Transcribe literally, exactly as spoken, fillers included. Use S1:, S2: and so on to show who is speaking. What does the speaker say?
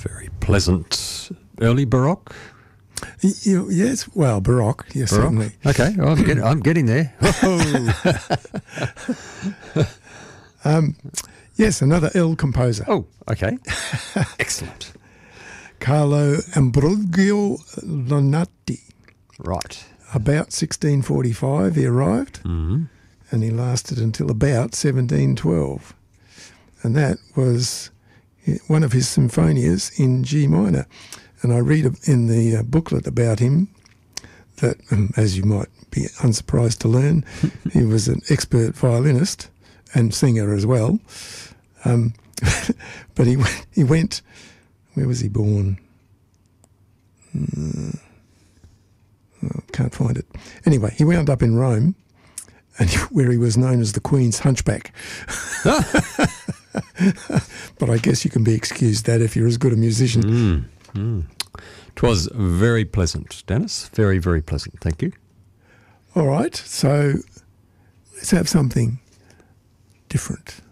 S1: Very pleasant. Early Baroque?
S2: Y- you- yes, well, Baroque, yes,
S1: Baroque?
S2: certainly.
S1: Okay, well, I'm, getting, I'm getting there.
S2: Um, yes, another ill composer,
S1: Oh, okay. Excellent.
S2: Carlo Ambrogio Lonati.
S1: Right.
S2: About sixteen forty-five he arrived,
S1: Mm-hmm.
S2: and he lasted until about seventeen twelve. And that was one of his symphonias in G minor. And I read in the uh, booklet about him that, um, as you might be unsurprised to learn, he was an expert violinist and singer as well. Um, but he went, he went, where was he born? Uh, oh, can't find it. Anyway, he wound up in Rome, and where he was known as the Queen's Hunchback. But I guess you can be excused that if you're as good a musician.
S1: Mm, mm. It was very pleasant, Dennis. Very, very pleasant. Thank you.
S2: All right, so let's have something different.